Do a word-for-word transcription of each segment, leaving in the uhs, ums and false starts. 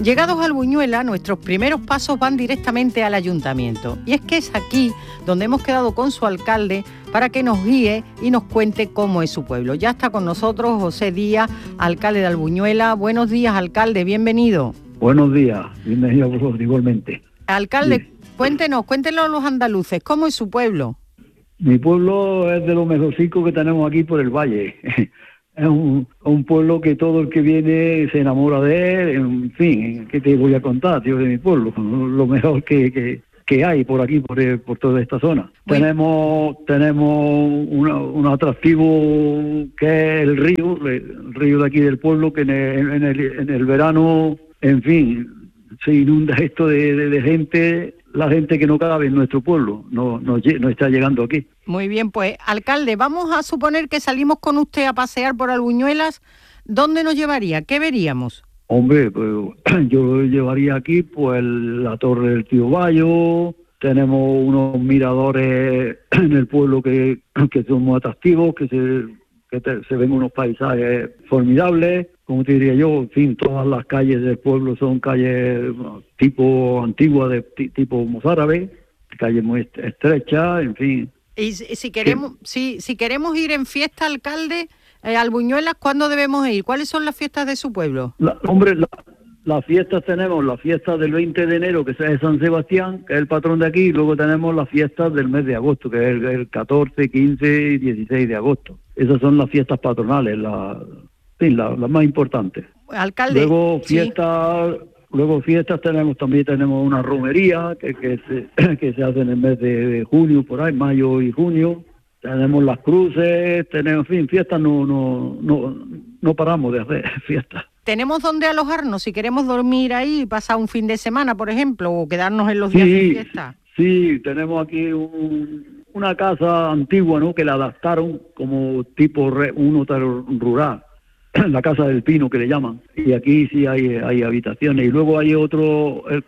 Llegados a Albuñuela, nuestros primeros pasos van directamente al ayuntamiento. Y es que es aquí donde hemos quedado con su alcalde para que nos guíe y nos cuente cómo es su pueblo. Ya está con nosotros José Díaz, alcalde de Albuñuela. Buenos días, alcalde, bienvenido. Buenos días, bienvenido a vosotros igualmente. Alcalde, Sí. cuéntenos, cuéntenos a los andaluces, ¿cómo es su pueblo? Mi pueblo es de los mejorcicos que tenemos aquí por el valle. Es un, un pueblo que todo el que viene se enamora de él. En fin, ¿qué te voy a contar, tío, de mi pueblo? Lo mejor que, que, que hay por aquí, por, por toda esta zona. Bueno. Tenemos tenemos una, un atractivo que es el río, el río de aquí del pueblo, que en el, en el, en el verano, en fin, se inunda esto de, de, de gente, la gente que no cabe en nuestro pueblo, no, no, no está llegando aquí. Muy bien, pues, alcalde, vamos a suponer que salimos con usted a pasear por Albuñuelas. ¿Dónde nos llevaría? ¿Qué veríamos? Hombre, pues yo llevaría aquí pues la Torre del Tío Bayo. Tenemos unos miradores en el pueblo que, que son muy atractivos, que se, que te, se ven unos paisajes formidables. Como te diría yo, en fin, todas las calles del pueblo son calles tipo antiguas, de t- tipo mozárabe, calles muy estrechas, en fin. Y si, si queremos si, si queremos ir en fiesta, alcalde, eh, Albuñuelas, ¿cuándo debemos ir? ¿Cuáles son las fiestas de su pueblo? La, hombre, la, las fiestas tenemos la fiesta del veinte de enero, que es San Sebastián, que es el patrón de aquí, y luego tenemos las fiestas del mes de agosto, que es el, el catorce, quince y dieciséis de agosto. Esas son las fiestas patronales, las sí, la, la más importantes. Alcalde. Luego fiestas... Sí. Luego fiestas tenemos, también tenemos una romería que, que, se, que se hace en el mes de, de junio, por ahí, mayo y junio. Tenemos las cruces, tenemos, en fin, fiestas no, no, no, no paramos de hacer fiestas. ¿Tenemos dónde alojarnos si queremos dormir ahí y pasar un fin de semana, por ejemplo, o quedarnos en los días sí, de fiesta? Sí, tenemos aquí un, una casa antigua, ¿no?, que la adaptaron como tipo re, un hotel rural. La Casa del Pino, que le llaman, y aquí sí hay, hay habitaciones, y luego hay otro el,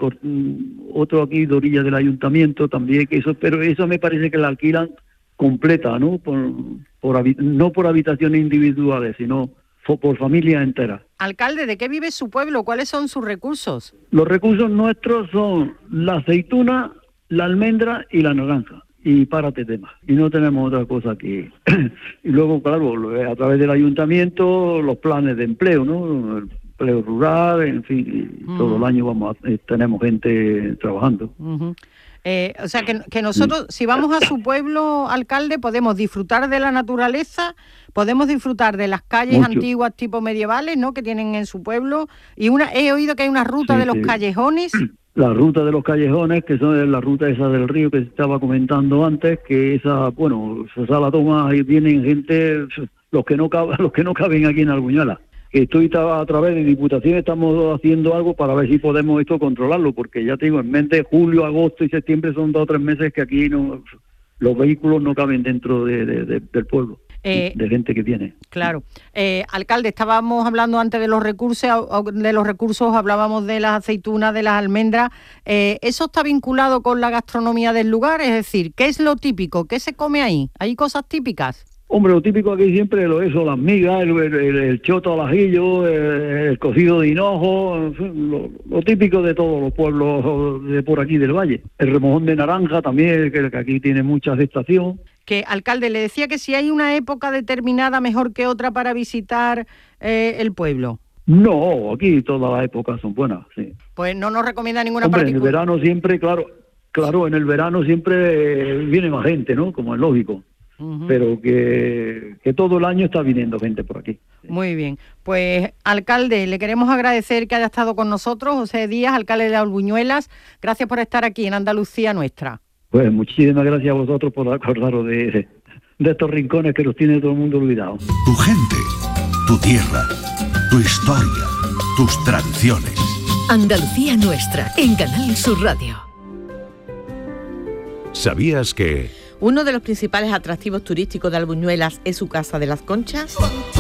otro aquí de orilla del ayuntamiento también, que eso, pero eso me parece que la alquilan completa, ¿no? Por, por, no por habitaciones individuales, sino por, por familias enteras. Alcalde, ¿de qué vive su pueblo? ¿Cuáles son sus recursos? Los recursos nuestros son la aceituna, la almendra y la naranja. Y párate de más. Y no tenemos otra cosa aquí. Y luego, claro, a través del ayuntamiento, los planes de empleo, ¿no? El empleo rural, en fin, uh-huh. Todo el año vamos a, tenemos gente trabajando. Uh-huh. Eh, o sea, que, que nosotros, si vamos a su pueblo, alcalde, podemos disfrutar de la naturaleza, podemos disfrutar de las calles Mucho. antiguas tipo medievales, ¿no?, que tienen en su pueblo. Y una he oído que hay una ruta sí, de los sí. callejones... La ruta de los callejones, que son la ruta esa del río que se estaba comentando antes, que esa, bueno, esa la toma y vienen gente, los que no caben, los que no caben aquí en Albuñuela. Estoy a través de Diputación, estamos haciendo algo para ver si podemos esto controlarlo, porque ya tengo en mente julio, agosto y septiembre son dos o tres meses que aquí no, los vehículos no caben dentro de, de, de, del pueblo. Eh, de gente que viene. Claro. Eh, alcalde, estábamos hablando antes de los recursos, de los recursos, hablábamos de las aceitunas, de las almendras. Eh, ¿Eso está vinculado con la gastronomía del lugar? Es decir, ¿qué es lo típico? ¿Qué se come ahí? ¿Hay cosas típicas? Hombre, lo típico aquí siempre es lo eso, las migas, el, el, el choto al ajillo, el, el cocido de hinojo, en fin, lo, lo típico de todos los pueblos de por aquí del valle. El remojón de naranja también, que, que aquí tiene mucha aceptación. Que, alcalde, le decía que si hay una época determinada mejor que otra para visitar eh, el pueblo. No, aquí todas las épocas son buenas, sí. Pues no nos recomienda ninguna Hombre, particular. En el verano siempre, claro, claro, en el verano siempre viene más gente, ¿no? Como es lógico. Uh-huh. Pero que, que todo el año está viniendo gente por aquí. Muy bien. Pues, alcalde, le queremos agradecer que haya estado con nosotros, José Díaz, alcalde de Albuñuelas. Gracias por estar aquí en Andalucía Nuestra. Pues muchísimas gracias a vosotros por acordaros de, de estos rincones que los tiene todo el mundo olvidado. Tu gente, tu tierra, tu historia, tus tradiciones. Andalucía Nuestra, en Canal Sur Radio. ¿Sabías que...? Uno de los principales atractivos turísticos de Albuñuelas es su Casa de las Conchas.